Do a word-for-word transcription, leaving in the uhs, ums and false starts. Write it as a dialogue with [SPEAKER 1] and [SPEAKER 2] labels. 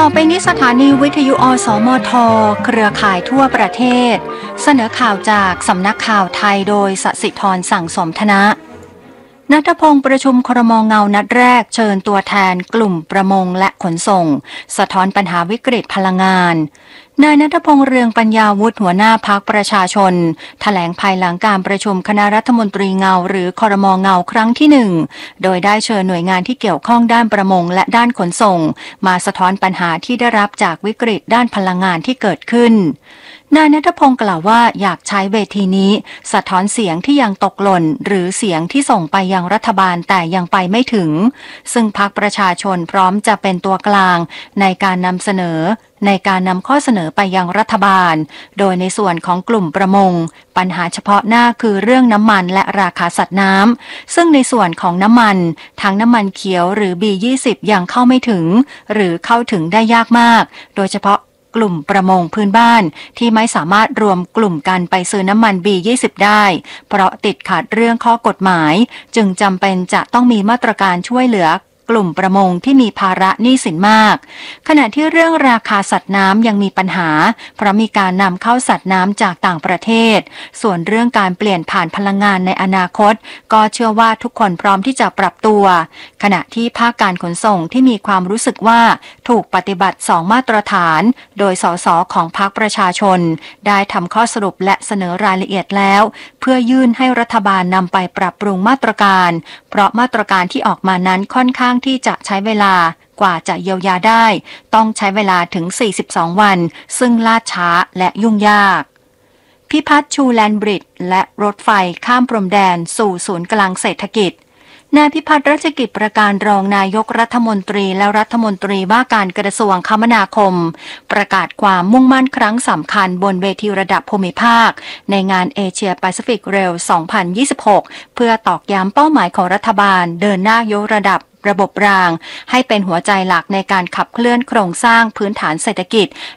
[SPEAKER 1] อไปนี้สถานีวิทยุอสมทเครือข่ายทั่วประเทศเสนอข่าวจากสำนักข่าวไทยโดยสศิธรสั่งสมธนะณัฐพงศ์ประชุมครม.เงานัดแรกเชิญตัวแทนกลุ่มประมงและขนส่งสะท้อนปัญหาวิกฤตพลังงานนายณัฐพงศ์เรืองปัญญาวุฒิหัวหน้าพรรคประชาชนแถลงภายหลังการประชุมคณะรัฐมนตรีเงาหรือครม.เงาครั้งที่หนึ่งโดยได้เชิญหน่วยงานที่เกี่ยวข้องด้านประมงและด้านขนส่งมาสะท้อนปัญหาที่ได้รับจากวิกฤตด้านพลังงานที่เกิดขึ้นนายณัฐพงศ์กล่าวว่าอยากใช้เวทีนี้สะท้อนเสียงที่ยังตกหล่นหรือเสียงที่ส่งไปยังรัฐบาลแต่ยังไปไม่ถึงซึ่งพรรคประชาชนพร้อมจะเป็นตัวกลางในการนำเสนอในการนำข้อเสนอไปยังรัฐบาลโดยในส่วนของกลุ่มประมงปัญหาเฉพาะหน้าคือเรื่องน้ำมันและราคาสัตว์น้ำซึ่งในส่วนของน้ำมันทั้งน้ำมันเขียวหรือ บี ยี่สิบ ยังเข้าไม่ถึงหรือเข้าถึงได้ยากมากโดยเฉพาะกลุ่มประมงพื้นบ้านที่ไม่สามารถรวมกลุ่มกันไปซื้อน้ำมัน บี ยี่สิบ ได้เพราะติดขัดเรื่องข้อกฎหมายจึงจำเป็นจะต้องมีมาตรการช่วยเหลือกลุ่มประมงที่มีภาระหนี้สินมากขณะที่เรื่องราคาสัตว์น้ำยังมีปัญหาเพราะมีการนำเข้าสัตว์น้ำจากต่างประเทศส่วนเรื่องการเปลี่ยนผ่านพลังงานในอนาคตก็เชื่อว่าทุกคนพร้อมที่จะปรับตัวขณะที่ภาคการขนส่งที่มีความรู้สึกว่าถูกปฏิบัติสองมาตรฐานโดยสสของพรรคประชาชนได้ทำข้อสรุปและเสนอรายละเอียดแล้วเพื่อยื่นให้รัฐบาลนำไปปรับปรุงมาตรการเพราะมาตรการที่ออกมานั้นค่อนข้างที่จะใช้เวลากว่าจะเยียวยาได้ต้องใช้เวลาถึงสี่สิบสองวันซึ่งล่าช้าและยุ่งยากพิพัฒน์ชูแลนบริดจ์และรถไฟข้ามพรมแดนสู่ศูนย์กลางเศรษฐกิจนายพิพัฒน์รัชกิจประการรองนายกรัฐมนตรีและรัฐมนตรีว่าการกระทรวงคมนาคมประกาศความมุ่งมั่นครั้งสำคัญบนเวทีระดับภูมิภาคในงานเอเชียแปซิฟิกเรล สองพันยี่สิบหก เพื่อตอกย้ำเป้าหมายของรัฐบาลเดินหน้ายกระดับระบบรางให้เป็นหัวใจหลักในการขับเคลื่อนโครงสร้างพื้นฐานเศรษฐกิจ